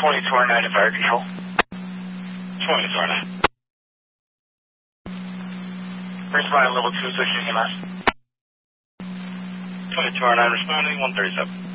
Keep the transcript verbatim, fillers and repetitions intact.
twenty-two R nine to fire control. twenty-two R nine. Responding level two, switching E M S. twenty-two R nine responding, one thirty-seven.